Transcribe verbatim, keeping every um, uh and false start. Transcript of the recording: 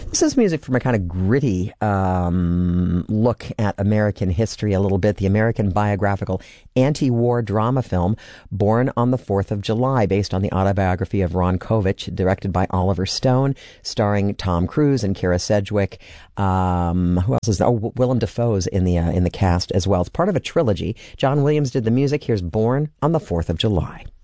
This is music from a kind of gritty um, look at American history a little bit. The American biographical anti-war drama film Born on the Fourth of July, based on the autobiography of Ron Kovich, directed by Oliver Stone, starring Tom Cruise and Kara Sedgwick. Um, who else is there? Oh, Willem Dafoe's in the uh, in the cast as well. It's part of a trilogy. John Williams did the music. Here's Born on the Fourth of July.